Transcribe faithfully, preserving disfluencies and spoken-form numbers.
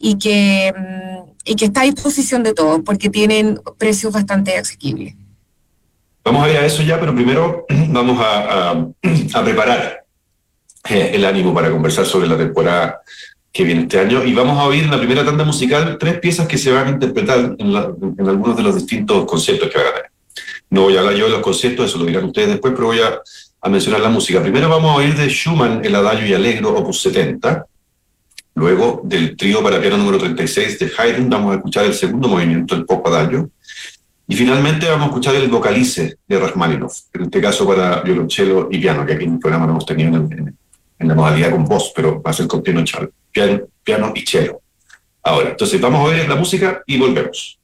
y que, mm, y que está a disposición de todos, porque tienen precios bastante asequibles. Vamos a ir a eso ya, pero primero vamos a, a, a preparar eh, el ánimo para conversar sobre la temporada que viene este año. Y vamos a oír en la primera tanda musical tres piezas que se van a interpretar en, la, en algunos de los distintos conceptos que van a tener. No voy a hablar yo de los conceptos, eso lo dirán ustedes después, pero voy a, a mencionar la música. Primero vamos a oír de Schumann el Adagio y Allegro, opus setenta. Luego del trío para piano número treinta y seis de Haydn vamos a escuchar el segundo movimiento, el Pop Adagio. Y finalmente vamos a escuchar el Vocalice de Rachmaninoff, en este caso para violonchelo y piano, que aquí en el programa no hemos tenido en, en, en la modalidad con voz, pero va a ser con piano, piano, piano y cello. Ahora, entonces vamos a oír la música y volvemos.